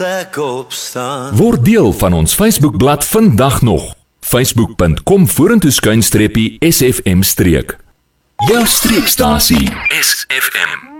Ek opstaan. Word deel van ons Facebookblad vandag nog. Facebook.com/SFM streek. Jou streekstasie SFM.